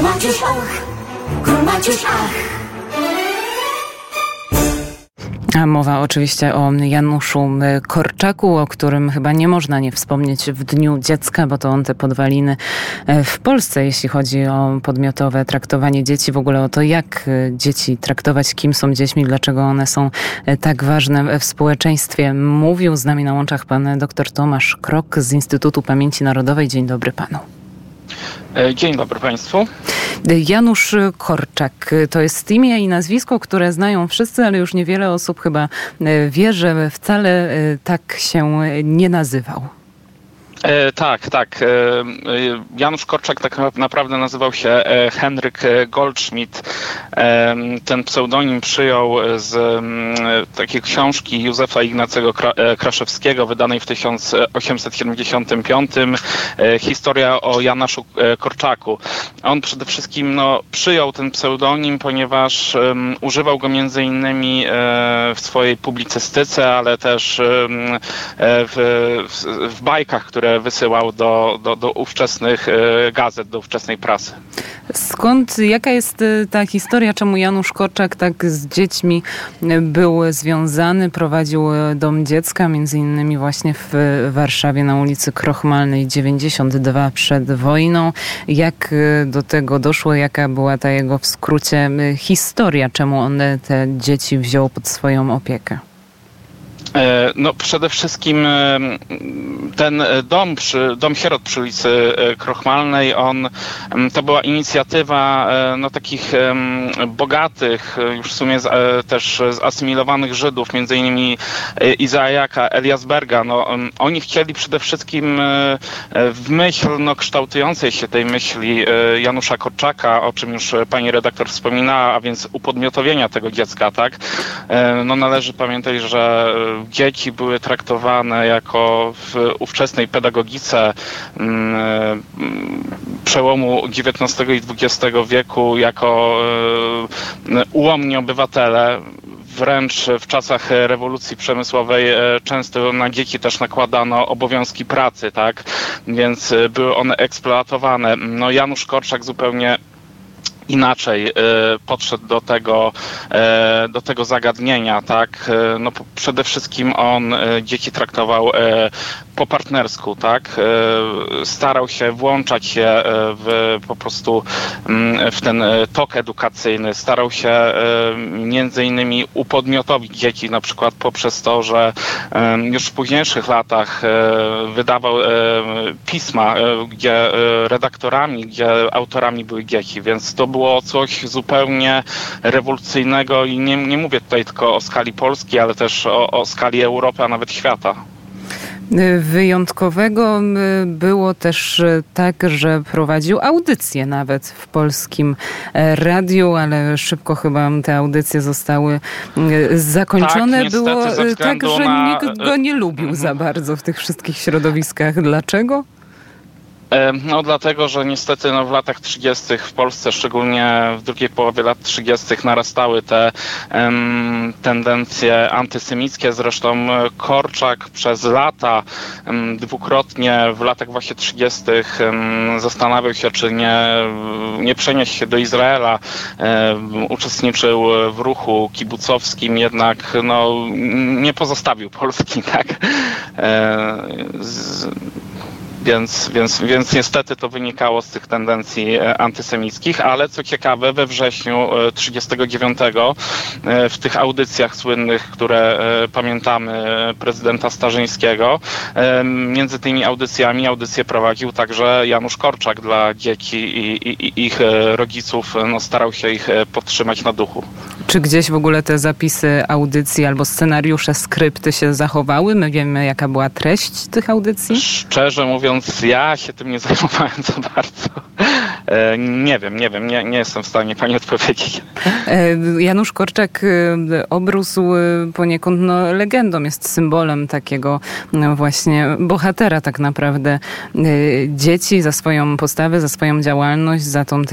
Maciuś, ach, król Maciuś, ach. A mowa oczywiście o Januszu Korczaku, o którym chyba nie można nie wspomnieć w Dniu Dziecka, bo to on te podwaliny w Polsce, jeśli chodzi o podmiotowe traktowanie dzieci, w ogóle o to, jak dzieci traktować, kim są dziećmi, dlaczego one są tak ważne w społeczeństwie. Mówił z nami na łączach pan dr Tomasz Krok z Instytutu Pamięci Narodowej. Dzień dobry panu. Dzień dobry państwu. Janusz Korczak to jest imię i nazwisko, które znają wszyscy, ale już niewiele osób chyba wie, że wcale tak się nie nazywał. Tak. Janusz Korczak tak naprawdę nazywał się Henryk Goldschmidt. Ten pseudonim przyjął z takiej książki Józefa Ignacego Kraszewskiego, wydanej w 1875. Historia o Januszu Korczaku. On przede wszystkim przyjął ten pseudonim, ponieważ używał go między innymi w swojej publicystyce, ale też w bajkach, które wysyłał do ówczesnych gazet, do ówczesnej prasy. Jaka jest ta historia, czemu Janusz Korczak tak z dziećmi był związany? Prowadził dom dziecka, między innymi właśnie w Warszawie na ulicy Krochmalnej 92 przed wojną. Jak do tego doszło? Jaka była ta jego w skrócie historia? Czemu on te dzieci wziął pod swoją opiekę? Przede wszystkim ten dom sierot przy ulicy Krochmalnej, to była inicjatywa takich bogatych, już w sumie też zasymilowanych Żydów, między innymi Izajaka Eliasberga. Oni chcieli przede wszystkim w myśl kształtującej się tej myśli Janusza Korczaka, o czym już pani redaktor wspominała, a więc upodmiotowienia tego dziecka, tak? Należy pamiętać, że dzieci były traktowane jako w ówczesnej pedagogice przełomu XIX i XX wieku jako ułomni obywatele. Wręcz w czasach rewolucji przemysłowej często na dzieci też nakładano obowiązki pracy, tak? Więc były one eksploatowane. Janusz Korczak zupełnie inaczej podszedł do tego zagadnienia, tak? Przede wszystkim on dzieci traktował po partnersku, tak? Starał się włączać je po prostu w ten tok edukacyjny. Starał się między innymi upodmiotowić dzieci, na przykład poprzez to, że już w późniejszych latach wydawał pisma, gdzie redaktorami, gdzie autorami były dzieci, więc to było coś zupełnie rewolucyjnego i nie mówię tutaj tylko o skali Polski, ale też o skali Europy, a nawet świata. Wyjątkowego było też tak, że prowadził audycje nawet w polskim radiu, ale szybko chyba te audycje zostały zakończone. Tak, było tak, że nikt go nie lubił za bardzo w tych wszystkich środowiskach. Dlaczego? Dlatego, że niestety w latach 30. w Polsce, szczególnie w drugiej połowie lat 30. narastały te tendencje antysemickie. Zresztą Korczak przez lata, dwukrotnie w latach właśnie 30. zastanawiał się, czy nie przenieść się do Izraela. Uczestniczył w ruchu kibucowskim, jednak nie pozostawił Polski, tak? Więc niestety to wynikało z tych tendencji antysemickich, ale co ciekawe, we wrześniu 1939 w tych audycjach słynnych, które pamiętamy, prezydenta Starzyńskiego, między tymi audycje prowadził także Janusz Korczak dla dzieci i ich rodziców, starał się ich podtrzymać na duchu. Czy gdzieś w ogóle te zapisy audycji albo scenariusze, skrypty się zachowały? My wiemy, jaka była treść tych audycji? Szczerze mówiąc, ja się tym nie zajmowałem za bardzo. Nie wiem, nie jestem w stanie pani odpowiedzieć. Janusz Korczak obrósł poniekąd legendą, jest symbolem takiego właśnie bohatera tak naprawdę dzieci, za swoją postawę, za swoją działalność, za tą